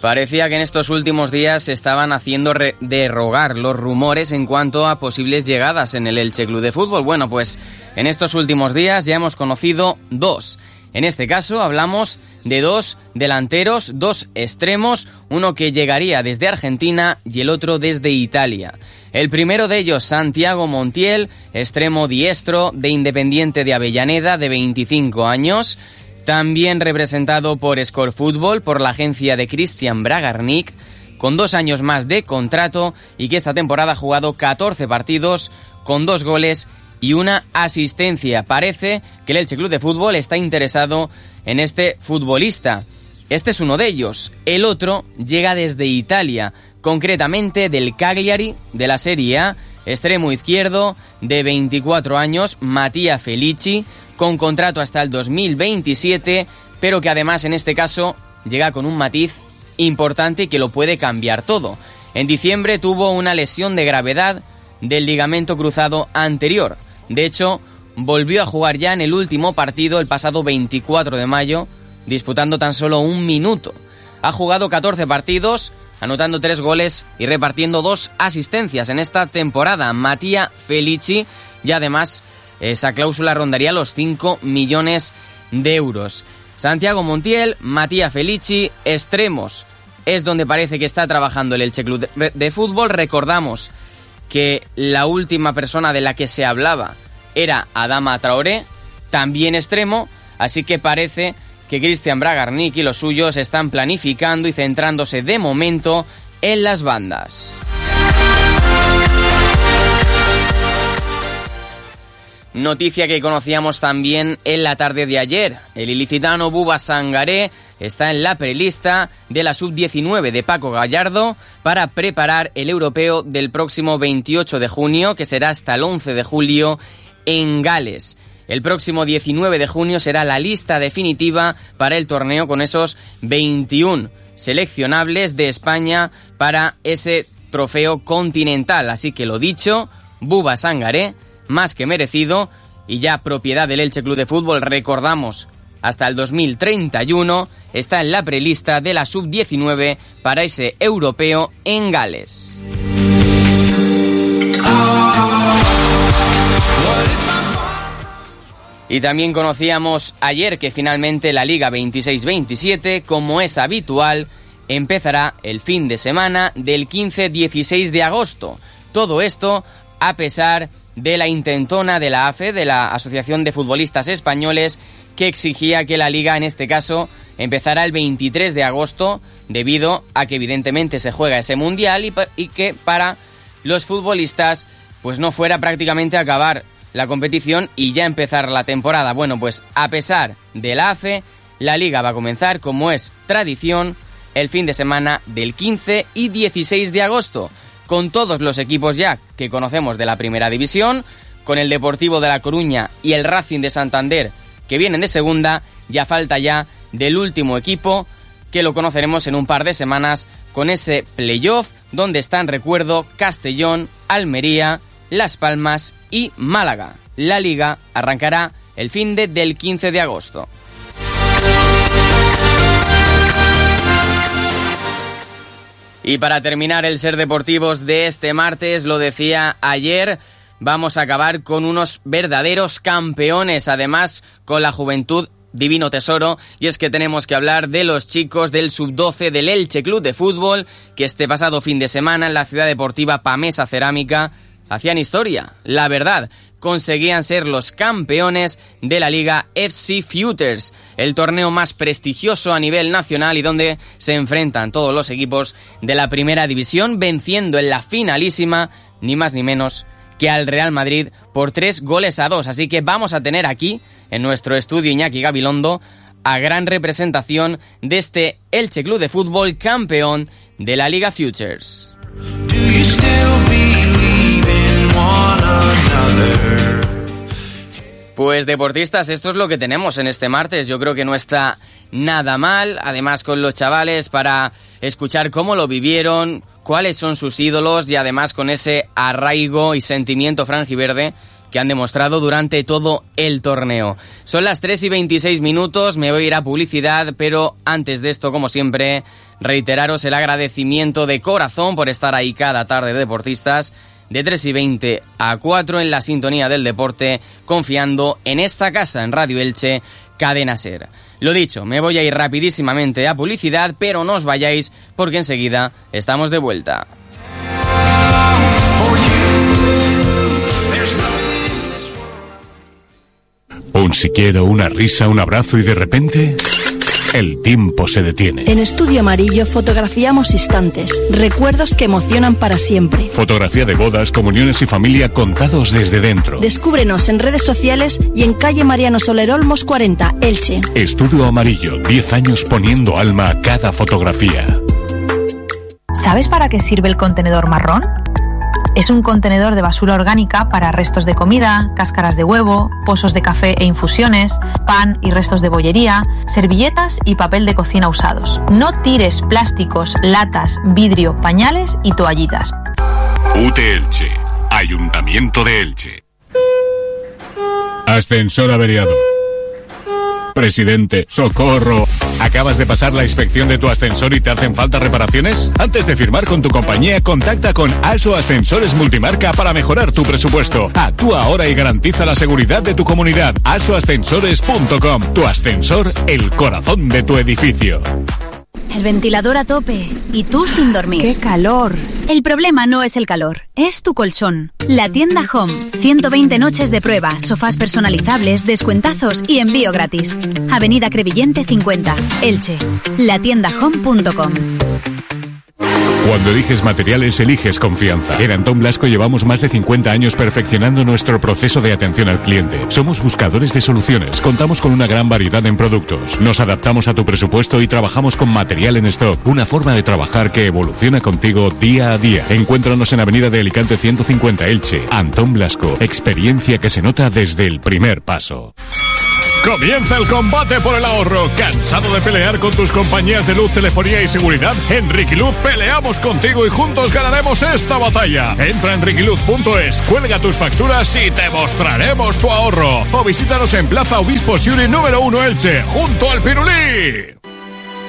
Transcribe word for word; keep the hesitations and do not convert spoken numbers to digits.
Parecía que en estos últimos días se estaban haciendo re- derrogar los rumores en cuanto a posibles llegadas en el Elche Club de Fútbol. Bueno, pues en estos últimos días ya hemos conocido dos. En este caso hablamos de dos delanteros, dos extremos, uno que llegaría desde Argentina y el otro desde Italia. El primero de ellos, Santiago Montiel, extremo diestro de Independiente de Avellaneda, de veinticinco años, también representado por Score Fútbol, por la agencia de Christian Bragarnik, con dos años más de contrato y que esta temporada ha jugado catorce partidos con dos goles y una asistencia. Parece que el Elche Club de Fútbol está interesado en este futbolista. Este es uno de ellos. El otro llega desde Italia, concretamente del Cagliari, de la Serie A, extremo izquierdo de veinticuatro años, Mattia Felici, con contrato hasta el dos mil veintisiete, pero que además en este caso llega con un matiz importante que lo puede cambiar todo. En diciembre tuvo una lesión de gravedad del ligamento cruzado anterior. De hecho, volvió a jugar ya en el último partido el pasado veinticuatro de mayo, disputando tan solo un minuto. Ha jugado catorce partidos, anotando tres goles y repartiendo dos asistencias en esta temporada. Mattia Felici, y además esa cláusula rondaría los cinco millones de euros. Santiago Montiel, Mattia Felici, extremos, es donde parece que está trabajando el Elche Club de, de Fútbol. Recordamos que la última persona de la que se hablaba era Adama Traoré, también extremo, así que parece que Christian Bragarnik y los suyos están planificando y centrándose de momento en las bandas. Noticia que conocíamos también en la tarde de ayer. El ilicitano Buba Sangaré está en la prelista de la sub diecinueve de Paco Gallardo para preparar el europeo del próximo veintiocho de junio, que será hasta el once de julio en Gales. El próximo diecinueve de junio será la lista definitiva para el torneo con esos veintiún seleccionables de España para ese trofeo continental. Así que lo dicho, Buba Sangaré, más que merecido, y ya propiedad del Elche Club de Fútbol, recordamos, hasta el dos mil treinta y uno, está en la prelista de la sub diecinueve para ese europeo en Gales. Y también conocíamos ayer que finalmente la Liga veintiséis veintisiete, como es habitual, empezará el fin de semana del quince dieciséis de agosto. Todo esto a pesar de la intentona de la A F E, de la Asociación de Futbolistas Españoles, que exigía que la Liga, en este caso, empezara el veintitrés de agosto, debido a que evidentemente se juega ese Mundial y, y que para los futbolistas pues no fuera prácticamente acabar la competición y ya empezar la temporada. Bueno, pues a pesar de la A F E, la Liga va a comenzar, como es tradición, el fin de semana del quince y dieciséis de agosto, con todos los equipos ya que conocemos de la Primera División, con el Deportivo de La Coruña y el Racing de Santander, que vienen de segunda. Ya falta ya del último equipo, que lo conoceremos en un par de semanas, con ese playoff donde están, recuerdo, Castellón, Almería, Las Palmas y Málaga. La Liga arrancará el fin de del quince de agosto. Y para terminar el Ser Deportivos de este martes, lo decía ayer, vamos a acabar con unos verdaderos campeones, además con la juventud divino tesoro, y es que tenemos que hablar de los chicos del sub doce del Elche Club de Fútbol, que este pasado fin de semana en la ciudad deportiva Pamesa Cerámica hacían historia, la verdad. Conseguían ser los campeones de la Liga F C Futures, el torneo más prestigioso a nivel nacional y donde se enfrentan todos los equipos de la Primera División, venciendo en la finalísima ni más ni menos que al Real Madrid por tres goles a dos. Así que vamos a tener aquí en nuestro estudio Iñaki Gabilondo a gran representación de este Elche Club de Fútbol campeón de la Liga Futures. Pues deportistas, esto es lo que tenemos en este martes. Yo creo que no está nada mal, además con los chavales, para escuchar cómo lo vivieron, cuáles son sus ídolos y además con ese arraigo y sentimiento franjiverde que han demostrado durante todo el torneo. Son las tres y veintiséis minutos, me voy a ir a publicidad, pero antes de esto, como siempre, reiteraros el agradecimiento de corazón por estar ahí cada tarde de deportistas, de tres y veinte a cuatro en la sintonía del deporte, confiando en esta casa, en Radio Elche, Cadena Ser. Lo dicho, me voy a ir rapidísimamente a publicidad, pero no os vayáis porque enseguida estamos de vuelta. Un si quiero, una risa, un abrazo y de repente el tiempo se detiene. En Estudio Amarillo fotografiamos instantes, recuerdos que emocionan para siempre. Fotografía de bodas, comuniones y familia contados desde dentro. Descúbrenos en redes sociales y en calle Mariano Soler Olmos cuarenta, Elche. Estudio Amarillo, diez años poniendo alma a cada fotografía. ¿Sabes para qué sirve el contenedor marrón? Es un contenedor de basura orgánica para restos de comida, cáscaras de huevo, pozos de café e infusiones, pan y restos de bollería, servilletas y papel de cocina usados. No tires plásticos, latas, vidrio, pañales y toallitas. U T Elche, Ayuntamiento de Elche. Ascensor averiado. Presidente, socorro. ¿Acabas de pasar la inspección de tu ascensor y te hacen falta reparaciones? Antes de firmar con tu compañía, contacta con ASO Ascensores Multimarca para mejorar tu presupuesto. Actúa ahora y garantiza la seguridad de tu comunidad. aso ascensores punto com. Tu ascensor, el corazón de tu edificio. El ventilador a tope y tú sin dormir. ¡Qué calor! El problema no es el calor, es tu colchón. La tienda Home. ciento veinte noches de prueba, sofás personalizables, descuentazos y envío gratis. Avenida Crevillente cincuenta, Elche. la tienda home punto com. Cuando eliges materiales, eliges confianza. En Antón Blasco llevamos más de cincuenta años perfeccionando nuestro proceso de atención al cliente. Somos buscadores de soluciones, contamos con una gran variedad en productos. Nos adaptamos a tu presupuesto y trabajamos con material en stock. Una forma de trabajar que evoluciona contigo día a día. Encuéntranos en Avenida de Alicante ciento cincuenta, Elche. Antón Blasco, experiencia que se nota desde el primer paso. Comienza el combate por el ahorro. ¿Cansado de pelear con tus compañías de luz, telefonía y seguridad? En Riquiluz peleamos contigo y juntos ganaremos esta batalla. Entra en riquiluz punto es, cuelga tus facturas y te mostraremos tu ahorro. O visítanos en Plaza Obispo Siuri número uno Elche, junto al Pirulí.